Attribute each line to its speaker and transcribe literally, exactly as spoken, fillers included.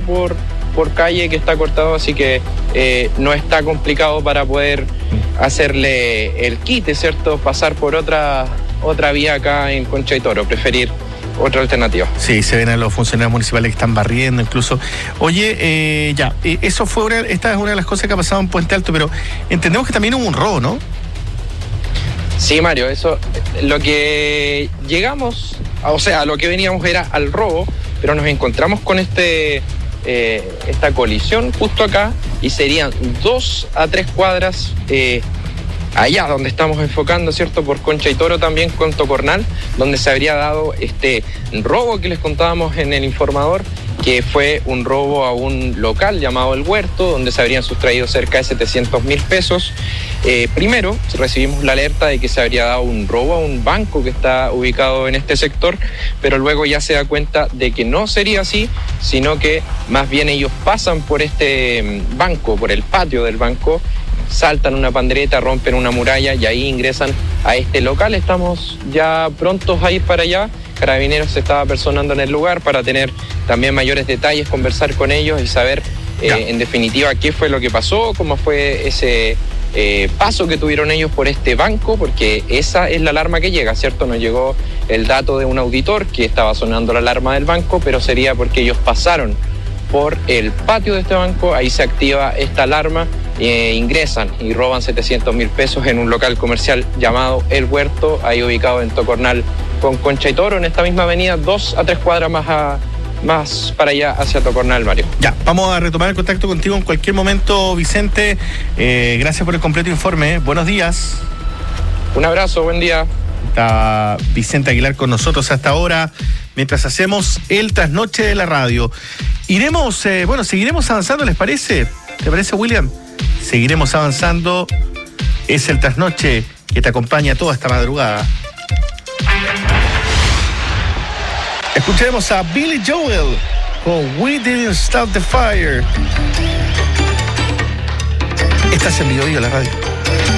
Speaker 1: por, por calle que está cortado, así que eh, no está complicado para poder hacerle el quite, ¿cierto? Pasar por otra, otra vía acá en Concha y Toro, preferir otra alternativa.
Speaker 2: Sí, se ven a los funcionarios municipales que están barriendo incluso. Oye, eh, ya, eh, eso fue una, esta es una de las cosas que ha pasado en Puente Alto, pero entendemos que también hubo un robo, ¿no?
Speaker 1: Sí, Mario, eso, lo que llegamos, o sea, lo que veníamos era al robo, pero nos encontramos con este, eh, esta colisión justo acá y serían dos a tres cuadras eh, allá donde estamos enfocando, ¿cierto? Por Concha y Toro también con Tocornal, donde se habría dado este robo que les contábamos en el informador, que fue un robo a un local llamado El Huerto, donde se habrían sustraído cerca de setecientos mil pesos. Eh, primero recibimos la alerta de que se habría dado un robo a un banco que está ubicado en este sector, pero luego ya se da cuenta de que no sería así, sino que más bien ellos pasan por este banco, por el patio del banco, saltan una pandereta, rompen una muralla y ahí ingresan a este local. Estamos ya prontos a ir para allá. Carabineros se estaba personando en el lugar para tener también mayores detalles, conversar con ellos y saber eh, en definitiva qué fue lo que pasó, cómo fue ese eh, paso que tuvieron ellos por este banco, porque esa es la alarma que llega, ¿cierto? Nos llegó el dato de un auditor que estaba sonando la alarma del banco, pero sería porque ellos pasaron por el patio de este banco, ahí se activa esta alarma, eh, ingresan y roban setecientos mil pesos en un local comercial llamado El Huerto, ahí ubicado en Tocornal con Concha y Toro, en esta misma avenida, dos a tres cuadras más, a, más para allá hacia Tocornal, Mario.
Speaker 2: Ya, vamos a retomar el contacto contigo en cualquier momento, Vicente. Eh, gracias por el completo informe. Buenos días.
Speaker 1: Un abrazo, buen día.
Speaker 2: Está Vicente Aguilar con nosotros hasta ahora, mientras hacemos el trasnoche de la radio. Iremos, eh, bueno, seguiremos avanzando, ¿les parece? ¿Te parece, William? Seguiremos avanzando. Es el trasnoche que te acompaña toda esta madrugada. Escuchemos a Billy Joel con We Didn't Stop the Fire. Estás en Vivo Vivo, la radio.